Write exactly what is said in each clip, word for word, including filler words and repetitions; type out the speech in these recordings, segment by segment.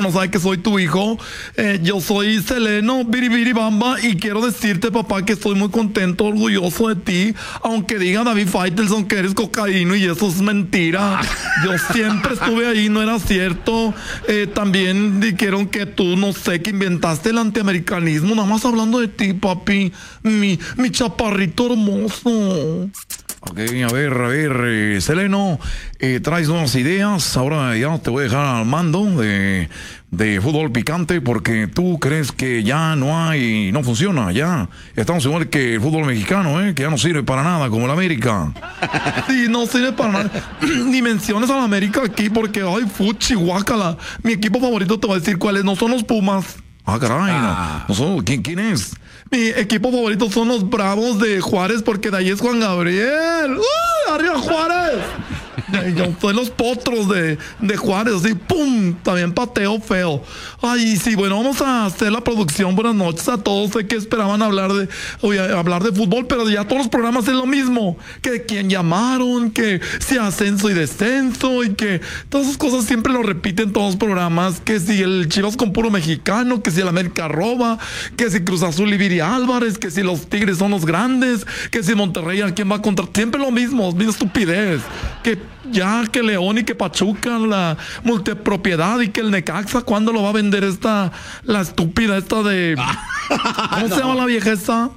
no sabe que soy tu hijo. Eh, yo soy Seleno Biribiribamba y quiero decirte, papá, que estoy muy contento, orgulloso de ti. Aunque diga David Faitelson que eres cocaíno y eso es mentira. Yo siempre estuve ahí, no era cierto. Eh, también dijeron que tú, no sé, que inventaste el antiamericanismo. Nada más hablando de ti, papi. Mi, mi chaparrito hermoso. Ok, a ver, a ver, eh, Seleno, eh, traes nuevas ideas. Ahora ya te voy a dejar al mando de, de fútbol picante porque tú crees que ya no hay, no funciona, ya. Estamos igual que el fútbol mexicano, ¿eh? Que ya no sirve para nada, como el América. Sí, no sirve para nada. Ni menciones al América aquí porque, ay, fuchi, guácala. Mi equipo favorito te va a decir cuál es, no son los Pumas. Ah, caray, ah. No, no son, ¿quién, ¿quién es? Mi equipo favorito son los Bravos de Juárez porque de ahí es Juan Gabriel. ¡Uh! ¡Arriba Juárez! Yo soy los potros de, de Juárez, así, ¡pum! También pateo feo. Ay, sí, bueno, vamos a hacer la producción. Buenas noches a todos. Sé que esperaban hablar de, oye, hablar de fútbol, pero ya todos los programas es lo mismo. Que quién llamaron, que si ascenso y descenso, y que todas esas cosas siempre lo repiten todos los programas. Que si el Chivas con puro mexicano, que si el América roba, que si Cruz Azul y Viri Álvarez, que si los Tigres son los grandes, que si Monterrey a quién va a contra. Siempre lo mismo, misma estupidez. Que ya que León y que Pachuca, la multipropiedad y que el Necaxa, ¿cuándo lo va a vender esta, la estúpida esta de... ¿Cómo no. se llama la vieja esta?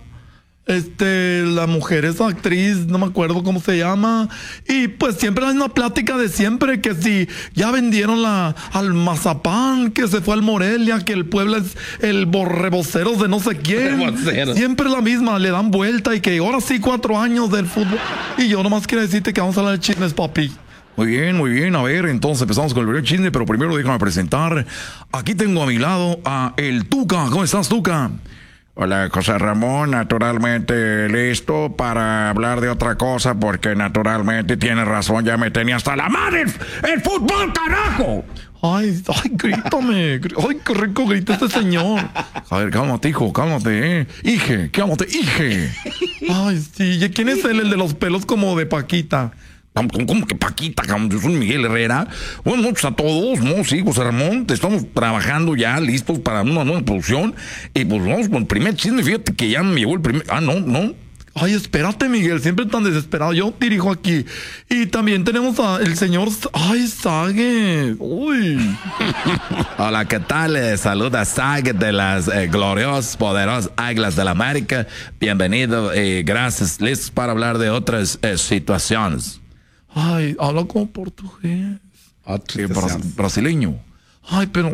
Este, la mujer, esa actriz, no me acuerdo cómo se llama. Y pues siempre la misma plática de siempre, que si ya vendieron la, al Mazapán, que se fue al Morelia, que el Puebla es el borreboceros de no sé quién. Reboceros. Siempre la misma, le dan vuelta y que ahora sí cuatro años del fútbol. Y yo nomás quiero decirte que vamos a hablar de chismes, papi. Muy bien, muy bien. A ver, entonces empezamos con el primer chisme, pero primero déjame presentar. Aquí tengo a mi lado a el Tuca. ¿Cómo estás, Tuca? Hola, José Ramón, naturalmente listo para hablar de otra cosa, porque naturalmente tienes razón, ya me tenía hasta la madre el, el fútbol, carajo. Ay, ay, grítame. Ay, qué rico grita este señor. A ver, cálmate, hijo, cálmate, eh. Hije, cálmate, hije. Ay, sí. ¿Y quién es él, el de los pelos como de Paquita? ¿Cómo, cómo que Paquita? Yo soy Miguel Herrera. Buenas noches a todos, ¿no? Sí, José Ramón, estamos trabajando ya, listos para una nueva producción. Y pues vamos con el primer chisme. Fíjate que ya me llegó el primer... Ah, no, no. Ay, espérate, Miguel, siempre tan desesperado. Yo dirijo aquí. Y también tenemos al señor... Ay, Sague. Uy. Hola, ¿qué tal? Eh, saluda Sague de las eh, gloriosas, poderosas Águilas del la América. Bienvenido y eh, gracias. Listos para hablar de otras eh, situaciones. Ay, habla como portugués. Ah, sí, bras- brasileño. Ay, pero...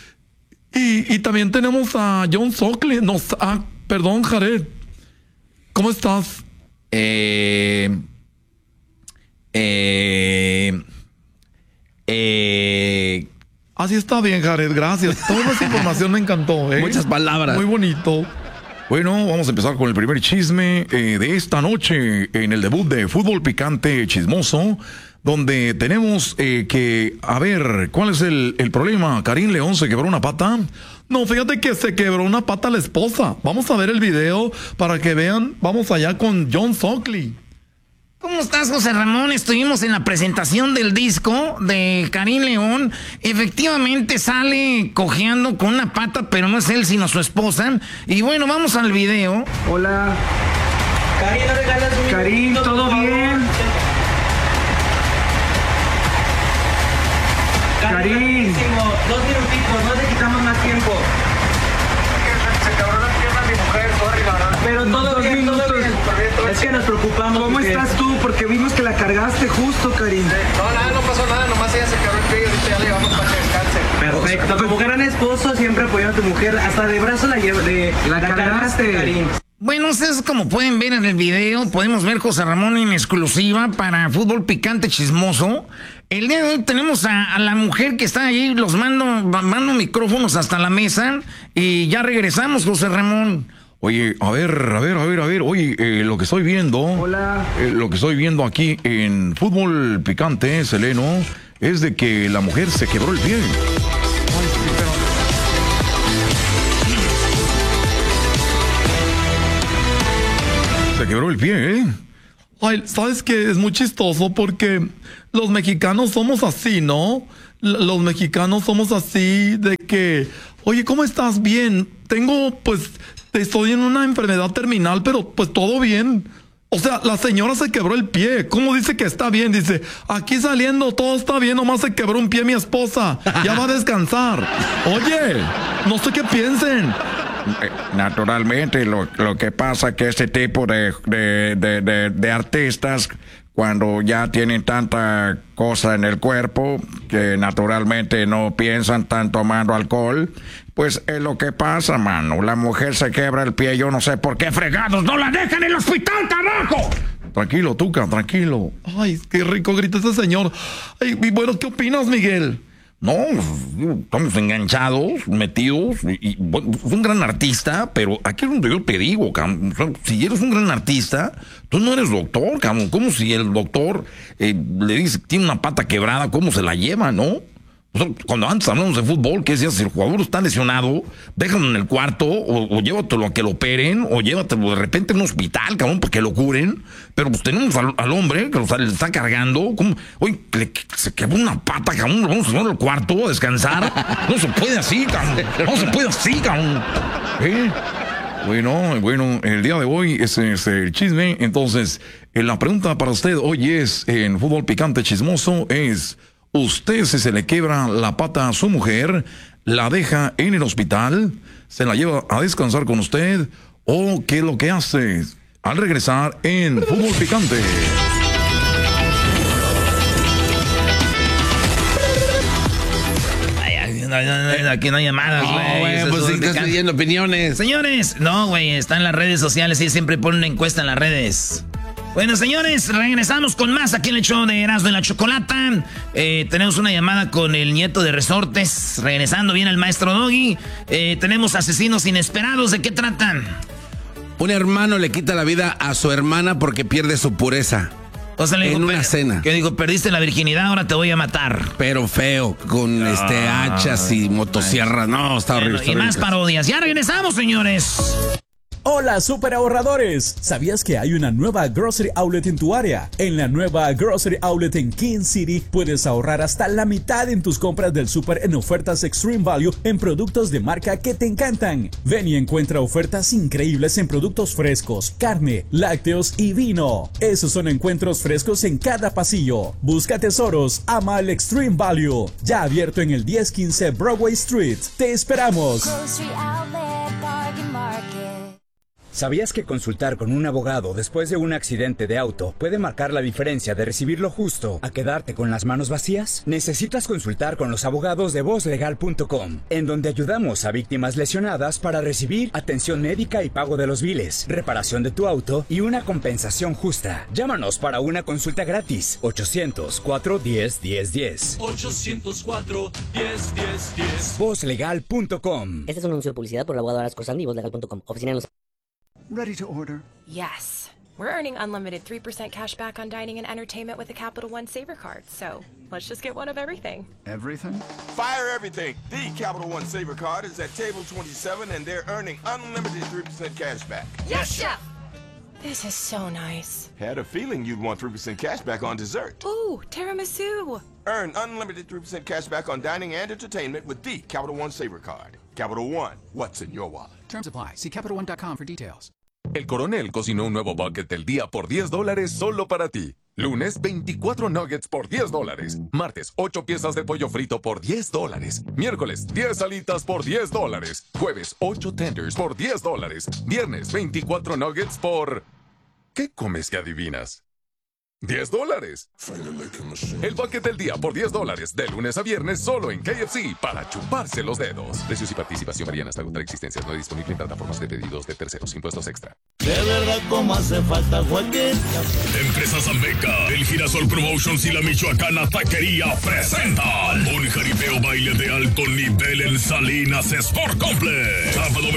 Y, y también tenemos a John Sockley. No, ah, perdón, Jared. ¿Cómo estás? Eh... Eh... Eh... Así está bien, Jared, gracias. Toda esa información me encantó, ¿eh? Muchas palabras. Muy bonito. Bueno, vamos a empezar con el primer chisme eh, de esta noche en el debut de Fútbol Picante Chismoso, donde tenemos eh, que, a ver, ¿cuál es el, el problema? ¿Karim León se quebró una pata? No, fíjate que se quebró una pata la esposa. Vamos a ver el video para que vean. Vamos allá con John Sockley. ¿Cómo estás, José Ramón? Estuvimos en la presentación del disco de Karim León. Efectivamente sale cojeando con una pata, pero no es él, sino su esposa. Y bueno, vamos al video. Hola. Karim, ¿no regalas un Karim, minuto, ¿todo por favor? bien? Karim. rapidísimo, Dos minutitos, no te quitamos más tiempo. Se quebró la pierna mi mujer, sorry, la verdad. Pero todo Dos bien, todo minutos. bien. Es que nos preocupamos. ¿Cómo porque... estás tú? Porque vimos que la cargaste justo, Karim. No, nada, no pasó nada, nomás ella se quebró el pie y ahorita ya le llevamos para que descanse. Perfecto, como gran esposo siempre apoyando a tu mujer, hasta de brazo la lleva, de La cargaste. Karim. Bueno, ustedes como pueden ver en el video, podemos ver José Ramón en exclusiva para Fútbol Picante Chismoso. El día de hoy tenemos a, a la mujer que está ahí, los mando, mando micrófonos hasta la mesa y ya regresamos, José Ramón. Oye, a ver, a ver, a ver, a ver. Oye, eh, lo que estoy viendo... Hola. Eh, lo que estoy viendo aquí en Fútbol Picante, Seleno, es de que la mujer se quebró el pie. Se quebró el pie, ¿eh? Ay, ¿sabes qué? Es muy chistoso porque los mexicanos somos así, ¿no? L- los mexicanos somos así de que, oye, ¿cómo estás? Bien. Tengo, pues, estoy en una enfermedad terminal, pero pues todo bien. O sea, la señora se quebró el pie. ¿Cómo dice que está bien? Dice, aquí saliendo todo está bien, nomás se quebró un pie mi esposa. Ya va a descansar. Oye, no sé qué piensen. Naturalmente, lo, lo que pasa es que este tipo de, de, de, de, de artistas, cuando ya tienen tanta cosa en el cuerpo, que naturalmente no piensan, están tomando alcohol, pues es lo que pasa, mano. La mujer se quebra el pie, yo no sé por qué fregados no la dejan en el hospital, carajo. Tranquilo, Tuca, tranquilo. Ay, qué rico grita ese señor. Ay, y bueno, ¿qué opinas, Miguel? No, estamos enganchados, metidos, y, y bueno, es un gran artista, pero aquí es donde yo te digo, cabrón, o sea, si eres un gran artista, tú no eres doctor, cabrón, como si el doctor eh, le dice que tiene una pata quebrada, ¿cómo se la lleva, no? O sea, cuando antes hablamos de fútbol, ¿qué decías? Si el jugador está lesionado, déjalo en el cuarto, o, o llévatelo a que lo operen, o llévatelo de repente a un hospital, cabrón, para que lo curen. Pero pues tenemos al, al hombre que lo, le está cargando, como, oye, le, se quebró una pata, cabrón, lo vamos a llevar al cuarto a descansar. No se puede así, cabrón, no se puede así, cabrón. ¿Eh? Bueno, bueno, el día de hoy ese es el chisme. Entonces, eh, la pregunta para usted hoy es, en Fútbol Picante Chismoso, es... ¿Usted, si se le quiebra la pata a su mujer, la deja en el hospital, se la lleva a descansar con usted, o qué es lo que hace al regresar en Fútbol Picante? Aquí no hay llamadas, güey. No, pues si estás pidiendo opiniones. Señores, no, güey, está en las redes sociales y siempre ponen una encuesta en las redes. Bueno, señores, regresamos con más aquí en el show de Erasmo y la Chocolata. Eh, tenemos una llamada con el nieto de Resortes. Regresando viene el maestro Doggy. Eh, tenemos asesinos inesperados. ¿De qué tratan? Un hermano le quita la vida a su hermana porque pierde su pureza. O sea, le en digo, una per- cena. Que digo, perdiste la virginidad, ahora te voy a matar. Pero feo, con Ah, este hachas y motosierras. No, está Bueno, horrible. está y más horrible. parodias. Ya regresamos, señores. Hola super ahorradores, ¿sabías que hay una nueva Grocery Outlet en tu área? En la nueva Grocery Outlet en King City puedes ahorrar hasta la mitad en tus compras del super en ofertas Extreme Value en productos de marca que te encantan. Ven y encuentra ofertas increíbles en productos frescos, carne, lácteos y vino. Esos son encuentros frescos en cada pasillo. Busca tesoros, ama el Extreme Value. Ya abierto en el diez quince Broadway Street. Te esperamos. Grocery Outlet, Bargain Market. ¿Sabías que consultar con un abogado después de un accidente de auto puede marcar la diferencia de recibir lo justo a quedarte con las manos vacías? Necesitas consultar con los abogados de voz legal punto com, en donde ayudamos a víctimas lesionadas para recibir atención médica y pago de los biles, reparación de tu auto y una compensación justa. Llámanos para una consulta gratis. ochocientos cuatro diez diez diez. ochocientos cuatro diez diez diez. voz legal punto com. Este es un anuncio de publicidad por el abogado Arasco Sandy y voz legal punto com. Oficina en Los... Ready to order? Yes. We're earning unlimited three percent cash back on dining and entertainment with a Capital One Saver card. So let's just get one of everything. Everything? Fire everything. The Capital One Saver card is at table twenty-seven and they're earning unlimited three percent cash back. Yes, Chef! This is so nice. Had a feeling you'd want three percent cash back on dessert. Ooh, tiramisu. Earn unlimited three percent cash back on dining and entertainment with the Capital One Saver card. Capital One, what's in your wallet? Terms apply. See Capital One dot com for details. El Coronel cocinó un nuevo bucket del día por diez dólares solo para ti. Lunes, veinticuatro nuggets por diez dólares. Martes, ocho piezas de pollo frito por diez dólares. Miércoles, diez alitas por diez dólares. Jueves, ocho tenders por diez dólares. Viernes, veinticuatro nuggets por... ¿Qué comes que adivinas? diez dólares. El bucket del día por diez dólares. De lunes a viernes solo en K F C para chuparse los dedos. Precios y participación varían hasta agotar existencias. No disponible en plataformas de pedidos de terceros. Impuestos extra. De verdad como hace falta Joaquín. Empresa Zambeca, el Girasol Promotions y la Michoacana Taquería presentan un jaripeo baile de alto nivel en Salinas Sport Complex. Sábado